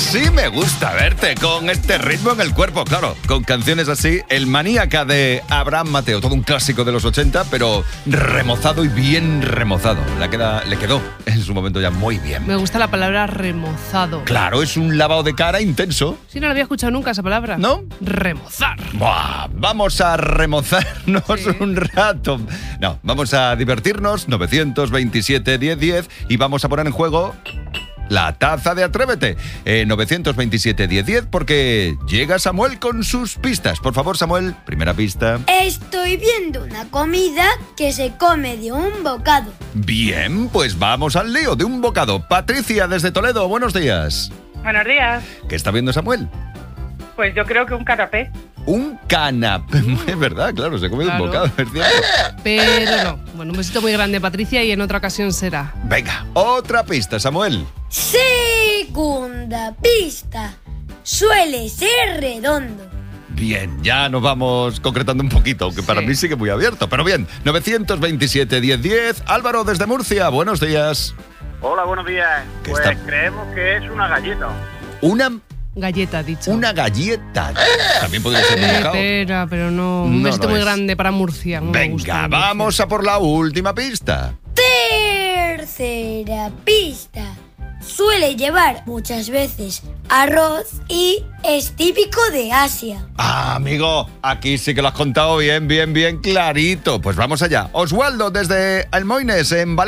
Así me gusta verte, con este ritmo en el cuerpo, claro, con canciones así, El Maníaca de Abraham Mateo, todo un clásico de los 80, pero remozado y bien remozado. Le quedó en su momento ya muy bien. Me gusta la palabra remozado. Claro, es un lavado de cara intenso. Sí, no la había escuchado nunca esa palabra. ¿No? Remozar. Buah, vamos a remozarnos un rato. No, vamos a divertirnos, 927-1010, y vamos a poner en juego la taza de Atrévete. 927-1010, porque llega Samuel con sus pistas. Por favor, Samuel, primera pista. Estoy viendo una comida que se come de un bocado. Bien, pues vamos al lío de un bocado. Patricia, desde Toledo, buenos días. Buenos días. ¿Qué está viendo Samuel? Pues yo creo que un canapé. Un canapé. Es verdad, claro, se come de un bocado, es cierto. Pero no. Bueno, un besito muy grande, Patricia, y en otra ocasión será. Venga, otra pista, Samuel. Segunda pista. Suele ser redondo. Bien, ya nos vamos concretando un poquito, aunque para mí sigue muy abierto. Pero bien, 927-1010. Álvaro, desde Murcia, buenos días. Hola, buenos días. Pues creemos que es una galleta. Una galleta, dicho. Una galleta. También podría ser un bocado. Espera, pero no. Un besito muy grande para Murcia. Venga, vamos a por la última pista. Tercera pista. Suele llevar muchas veces arroz y es típico de Asia. Ah, amigo, aquí sí que lo has contado bien clarito. Pues vamos allá. Oswaldo, desde Almoines, en Valencia.